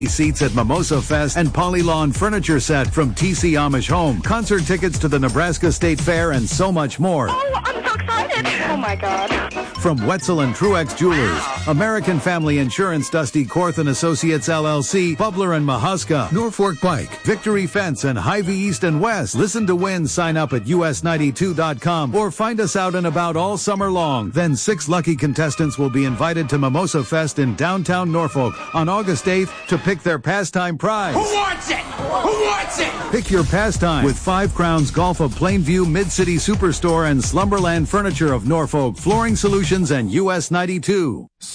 Seats at Mimosa Fest and Polylawn Furniture Set from TC Amish Home. Concert tickets to the Nebraska State Fair and so much more. Oh, I'm so excited. Oh, my God. From Wetzel and Truex Jewelers, American Family Insurance, Dusty Korth and Associates LLC, Bubler and Mahuska, Norfolk Bike, Victory Fence, and Hy-Vee East and West. Listen to win. Sign up at us92.com or find us out and about all summer long. Then 6 lucky contestants will be invited to Mimosa Fest in downtown Norfolk on August 8th to pick their pastime prize. Who wants it? Who wants it? Pick your pastime with 5 Crowns Golf of Plainview, Mid-City Superstore, and Slumberland Furniture of Norfolk, Flooring Solutions, and US 92.